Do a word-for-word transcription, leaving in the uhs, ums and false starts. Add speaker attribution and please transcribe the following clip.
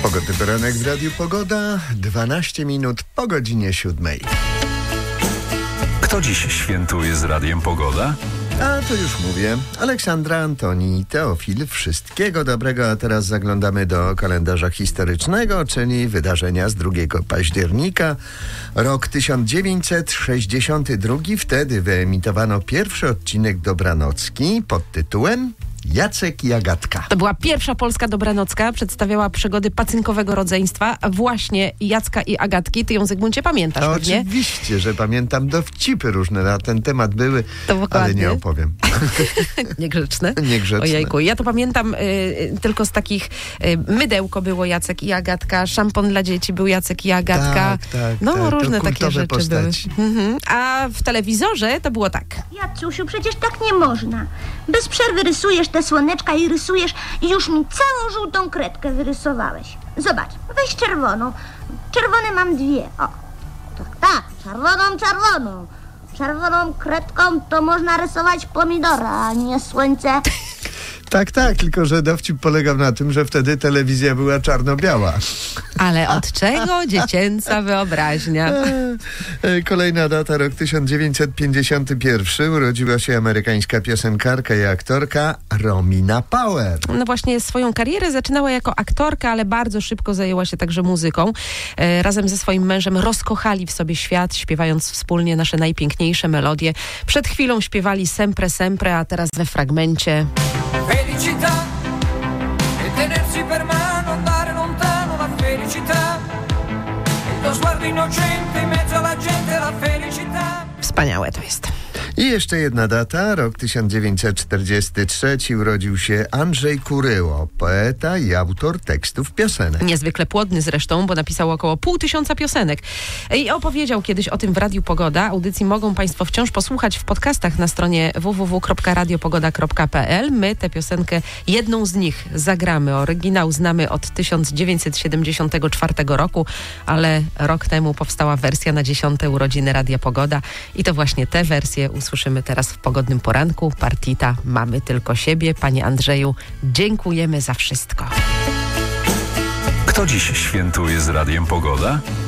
Speaker 1: Pogodny poranek w Radiu Pogoda, dwanaście minut po godzinie siódmej.
Speaker 2: Kto dziś świętuje z Radiem Pogoda?
Speaker 1: A to już mówię, Aleksandra, Antoni, Teofil, wszystkiego dobrego, a teraz zaglądamy do kalendarza historycznego, czyli wydarzenia z drugiego października. Rok tysiąc dziewięćset sześćdziesiąty drugi, wtedy wyemitowano pierwszy odcinek Dobranocki pod tytułem Jacek i Agatka.
Speaker 3: To była pierwsza polska dobranocka, przedstawiała przygody pacynkowego rodzeństwa, właśnie Jacka i Agatki. Ty ją, Zygmuncie, pamiętasz
Speaker 1: A
Speaker 3: pewnie?
Speaker 1: Oczywiście, że pamiętam, dowcipy różne na ten temat były, ale nie opowiem.
Speaker 3: Niegrzeczne?
Speaker 1: Niegrzeczne.
Speaker 3: Ojejku, ja to pamiętam y, tylko z takich, y, mydełko było Jacek i Agatka, szampon dla dzieci był Jacek i Agatka.
Speaker 1: Tak, tak,
Speaker 3: no
Speaker 1: tak,
Speaker 3: różne
Speaker 1: to
Speaker 3: takie rzeczy
Speaker 1: postaci.
Speaker 3: były. Mhm. A w telewizorze to było tak.
Speaker 4: Jacusiu, przecież tak nie można. Bez przerwy rysujesz te słoneczka i rysujesz i już mi całą żółtą kredkę wyrysowałeś. Zobacz, weź czerwoną. Czerwone mam dwie. O, tak, tak, czerwoną, czerwoną. Czerwoną kredką to można rysować pomidora, a nie słońce.
Speaker 1: Tak, tak, tylko że dowcip polegał na tym, że wtedy telewizja była czarno-biała.
Speaker 3: Ale od czego dziecięca wyobraźnia?
Speaker 1: Kolejna data, rok tysiąc dziewięćset pięćdziesiąty pierwszy. Urodziła się amerykańska piosenkarka i aktorka Romina Power.
Speaker 3: No właśnie swoją karierę zaczynała jako aktorka, ale bardzo szybko zajęła się także muzyką. E, razem ze swoim mężem rozkochali w sobie świat, śpiewając wspólnie nasze najpiękniejsze melodie. Przed chwilą śpiewali Sempre Sempre, a teraz we fragmencie...
Speaker 5: Felicità e tenersi per mano, andare lontano, la felicità, il tuo sguardo innocente in mezzo alla gente, la felicità.
Speaker 3: Wspaniałe to jest.
Speaker 1: I jeszcze jedna data, rok tysiąc dziewięćset czterdziesty trzeci. Urodził się Andrzej Kuryło, poeta i autor tekstów piosenek.
Speaker 3: Niezwykle płodny zresztą, bo napisał około pół tysiąca piosenek. I opowiedział kiedyś o tym w Radiu Pogoda. Audycji mogą Państwo wciąż posłuchać w podcastach na stronie w w w kropka radiopogoda kropka p l. My tę piosenkę, jedną z nich zagramy. Oryginał znamy od tysiąc dziewięćset siedemdziesiątego czwartego roku, ale rok temu powstała wersja na dziesiąte urodziny Radia Pogoda. I to właśnie tę wersję usłyszymy teraz w Pogodnym Poranku. Partita Mamy tylko siebie. Panie Andrzeju, dziękujemy za wszystko.
Speaker 2: Kto dziś świętuje z Radiem Pogoda?